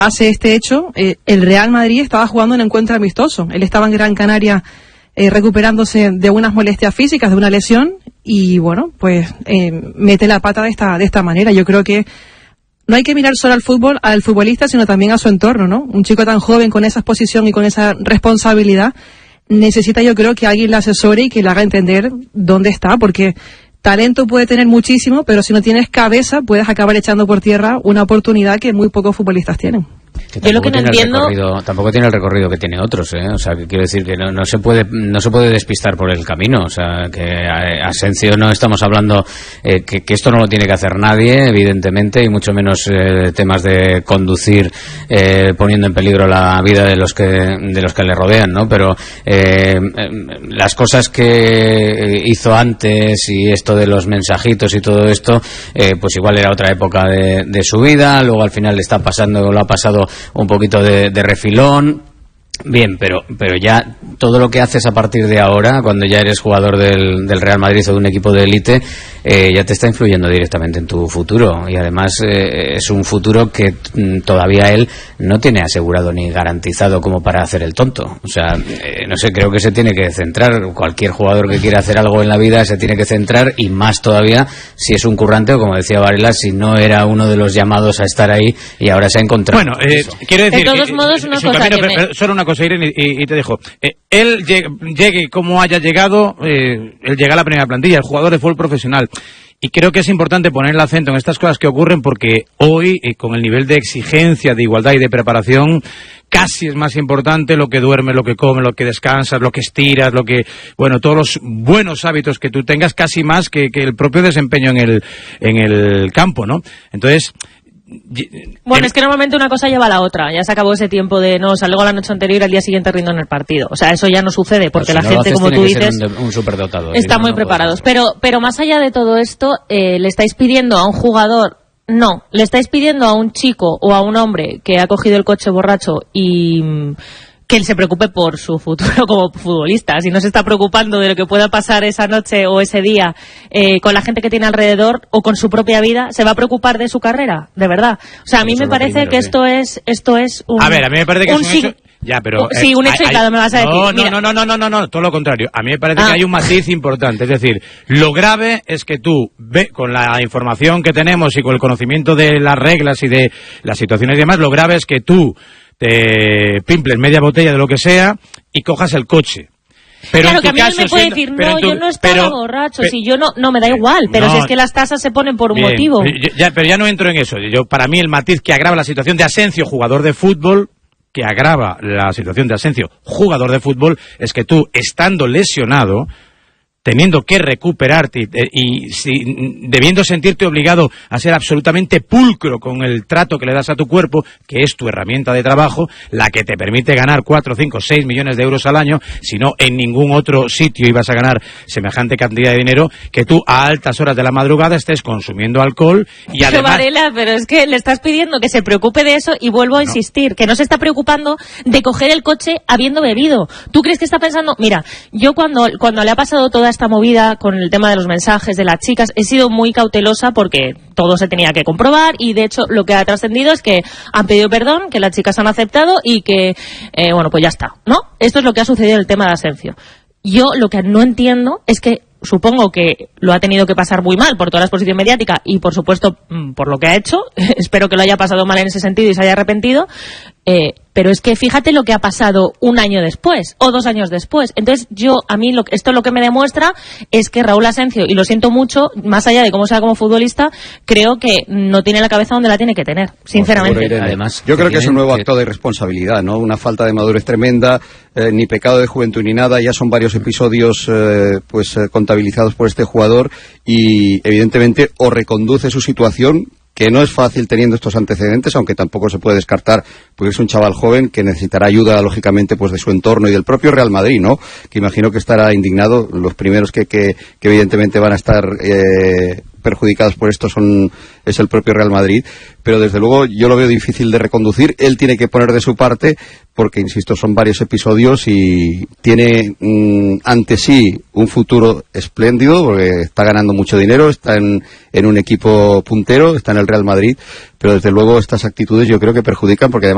hace este hecho, el Real Madrid estaba jugando un encuentro amistoso. Él estaba en Gran Canaria recuperándose de unas molestias físicas, de una lesión, y bueno, pues mete la pata de esta manera. Yo creo que no hay que mirar solo al futbolista, sino también a su entorno, ¿no? Un chico tan joven con esa exposición y con esa responsabilidad necesita, yo creo, que alguien le asesore y que le haga entender dónde está, porque talento puede tener muchísimo, pero si no tienes cabeza puedes acabar echando por tierra una oportunidad que muy pocos futbolistas tienen. Yo lo que no entiendo, tampoco tiene el recorrido que tiene otros, o sea, que quiero decir que no se puede despistar por el camino, o sea, que Asensio no estamos hablando que esto no lo tiene que hacer nadie, evidentemente, y mucho menos temas de conducir poniendo en peligro la vida de los que le rodean, ¿no? Pero las cosas que hizo antes y esto de los mensajitos y todo esto, pues igual era otra época de su vida, luego al final lo ha pasado un poquito de refilón. Bien, pero ya todo lo que haces a partir de ahora, cuando ya eres jugador del Real Madrid o de un equipo de élite, ya te está influyendo directamente en tu futuro, y además es un futuro que todavía él no tiene asegurado ni garantizado como para hacer el tonto. O sea, no sé, creo que se tiene que centrar. Cualquier jugador que quiera hacer algo en la vida se tiene que centrar, y más todavía si es un currante, o como decía Varela, si no era uno de los llamados a estar ahí y ahora se ha encontrado. Bueno, quiero decir, de todos modos, una cosa camino, solo una cosa, Irene, y te dejo. Él llegue como haya llegado, él llega a la primera plantilla, el jugador de fútbol profesional. Y creo que es importante poner el acento en estas cosas que ocurren, porque hoy, con el nivel de exigencia, de igualdad y de preparación, casi es más importante lo que duermes, lo que comes, lo que descansas, lo que estiras, todos los buenos hábitos que tú tengas, casi más que el propio desempeño en el campo, ¿no? Entonces, bueno, es que normalmente una cosa lleva a la otra. Ya se acabó ese tiempo de no, salgo la noche anterior y al día siguiente rindo en el partido. O sea, eso ya no sucede, porque la gente, como tú dices, un superdotado, está muy preparados. Pero más allá de todo esto, le estáis pidiendo a un jugador, no, le estáis pidiendo a un chico o a un hombre que ha cogido el coche borracho y que él se preocupe por su futuro como futbolista. Si no se está preocupando de lo que pueda pasar esa noche o ese día con la gente que tiene alrededor o con su propia vida, ¿se va a preocupar de su carrera? De verdad. O sea, a mí me parece que esto es un... A ver, a mí me parece que es un hecho... Ya, pero... Sí, un hecho aislado, me vas a decir. No, todo lo contrario. A mí me parece que hay un matiz importante. Es decir, lo grave es que tú, con la información que tenemos y con el conocimiento de las reglas y de las situaciones y demás, lo grave es que tú te pimples media botella de lo que sea y cojas el coche. Pero claro, que a mí él me puede decir, no, yo no estaba borracho, si yo no me da igual, pero si es que las tasas se ponen por un motivo. Pero ya no entro en eso. Para mí el matiz que agrava la situación de Asensio, jugador de fútbol, es que tú, estando lesionado, teniendo que recuperarte y debiendo sentirte obligado a ser absolutamente pulcro con el trato que le das a tu cuerpo, que es tu herramienta de trabajo, la que te permite ganar 4, 5, 6 millones de euros al año, si no en ningún otro sitio ibas a ganar semejante cantidad de dinero, que tú a altas horas de la madrugada estés consumiendo alcohol y además... Varela, pero es que le estás pidiendo que se preocupe de eso y vuelvo a insistir, que no se está preocupando de coger el coche habiendo bebido. ¿Tú crees que está pensando? Mira, yo cuando le ha pasado toda esta movida con el tema de los mensajes de las chicas, he sido muy cautelosa porque todo se tenía que comprobar, y de hecho lo que ha trascendido es que han pedido perdón, que las chicas han aceptado y que, pues ya está, ¿no? Esto es lo que ha sucedido en el tema de Asensio. Yo lo que no entiendo es que, supongo que lo ha tenido que pasar muy mal por toda la exposición mediática y, por supuesto, por lo que ha hecho. Espero que lo haya pasado mal en ese sentido y se haya arrepentido. Pero es que fíjate lo que ha pasado un año después o 2 años después. Entonces esto lo que me demuestra es que Raúl Asensio, y lo siento mucho, más allá de cómo sea como futbolista, creo que no tiene la cabeza donde la tiene que tener, sinceramente. Además, yo creo que es un nuevo acto de responsabilidad, ¿no? Una falta de madurez tremenda, ni pecado de juventud ni nada. Ya son varios episodios contabilizados por este jugador, y evidentemente o reconduce su situación, que no es fácil teniendo estos antecedentes, aunque tampoco se puede descartar, porque es un chaval joven que necesitará ayuda, lógicamente, pues de su entorno y del propio Real Madrid, ¿no? Que imagino que estará indignado. Los primeros que evidentemente van a estar perjudicados por esto es el propio Real Madrid, pero desde luego yo lo veo difícil de reconducir. Él tiene que poner de su parte, porque insisto, son varios episodios y tiene ante sí un futuro espléndido, porque está ganando mucho dinero, está en un equipo puntero, está en el Real Madrid, pero desde luego estas actitudes yo creo que perjudican, porque además